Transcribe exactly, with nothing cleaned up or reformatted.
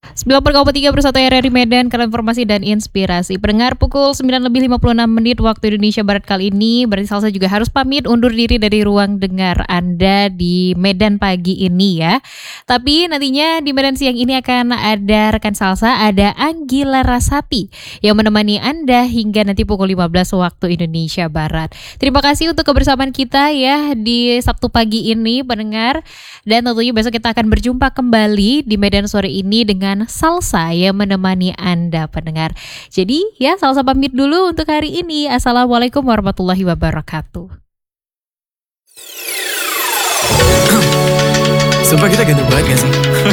sembilan puluh koma tiga Bersatu R R I Medan, karena informasi dan inspirasi. Pendengar, pukul sembilan lebih lima puluh enam menit waktu Indonesia Barat kali ini, berarti Salsa juga harus pamit undur diri dari ruang dengar Anda di Medan pagi ini ya. Tapi nantinya di Medan siang ini akan ada rekan Salsa, ada Anggi Larasati yang menemani Anda hingga nanti pukul lima belas waktu Indonesia Barat. Terima kasih untuk kebersamaan kita ya di Sabtu pagi ini, pendengar. Dan tentunya besok kita akan berjumpa kembali di Medan sore ini dengan Salsa yang menemani Anda, pendengar. Jadi ya, Salsa pamit dulu untuk hari ini. Assalamualaikum warahmatullahi wabarakatuh. Sumpah kita ganteng banget gak sih?